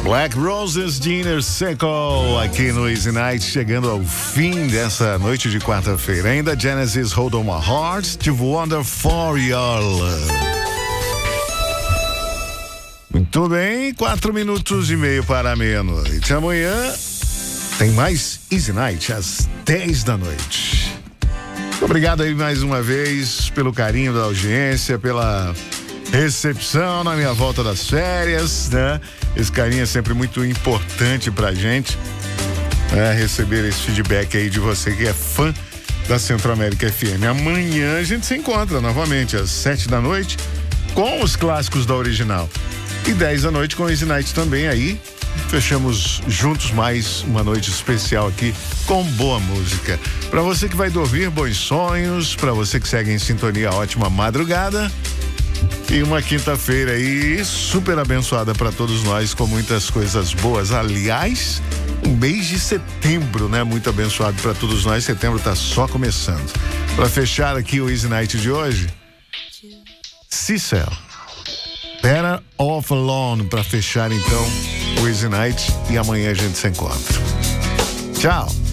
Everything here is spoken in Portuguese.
Black Roses de Inner Circle aqui no Easy Night, chegando ao fim dessa noite de quarta-feira. Ainda Genesis Hold On My Heart, de Wonder For Your Love. Muito bem, 4 minutos e meio para a meia-noite. Amanhã tem mais Easy Night às 10 da noite. Obrigado aí mais uma vez pelo carinho da audiência, pela recepção na minha volta das férias, né? Esse carinho é sempre muito importante pra gente, né? Receber esse feedback aí de você que é fã da Centro América FM. Amanhã a gente se encontra novamente às 7 da noite com os clássicos da original e 10 da noite com o Easy Night também. Aí fechamos juntos mais uma noite especial aqui com boa música. Pra você que vai dormir, bons sonhos. Pra você que segue em sintonia, ótima madrugada. E uma quinta-feira aí super abençoada para todos nós, com muitas coisas boas. Aliás, um mês de setembro, né? Muito abençoado para todos nós. Setembro tá só começando. Para fechar aqui o Easy Night de hoje, Cicel, Better Off Alone, para fechar então o Easy Night, e amanhã a gente se encontra. Tchau.